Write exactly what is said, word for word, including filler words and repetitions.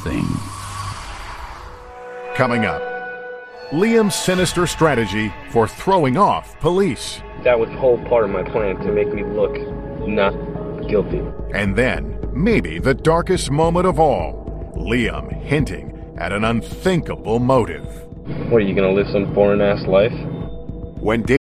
thing. Coming up, Liam's sinister strategy for throwing off police. That was the whole part of my plan, to make me look not guilty. And then, maybe the darkest moment of all, Liam hinting at an unthinkable motive. What, are you gonna live some foreign-ass life? When